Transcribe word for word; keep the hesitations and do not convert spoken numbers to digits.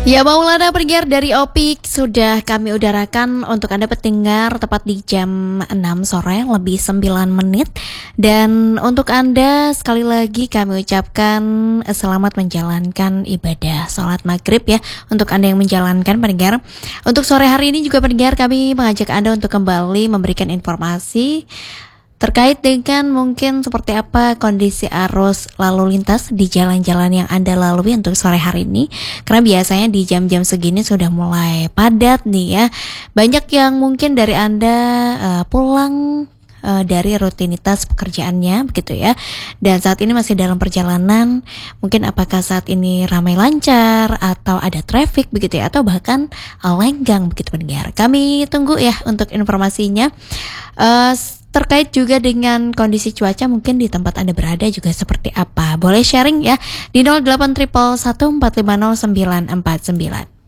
Ya, Maulana Pergiar dari Opik sudah kami udarakan untuk Anda pendengar tepat di jam enam sore lebih sembilan menit. Dan untuk Anda sekali lagi kami ucapkan eh, selamat menjalankan ibadah sholat maghrib ya. Untuk Anda yang menjalankan pendengar. Untuk sore hari ini juga pendengar kami mengajak Anda untuk kembali memberikan informasi terkait dengan mungkin seperti apa kondisi arus lalu lintas di jalan-jalan yang Anda lalui untuk sore hari ini. Karena biasanya di jam-jam segini sudah mulai padat nih ya. Banyak yang mungkin dari Anda uh, pulang uh, dari rutinitas pekerjaannya begitu ya. Dan saat ini masih dalam perjalanan. Mungkin apakah saat ini ramai lancar atau ada traffic begitu ya, atau bahkan uh, lenggang begitu pendengar. Kami tunggu ya untuk informasinya. Uh, Terkait juga dengan kondisi cuaca mungkin di tempat Anda berada juga seperti apa. Boleh sharing ya di nol delapan satu satu empat lima nol sembilan empat sembilan.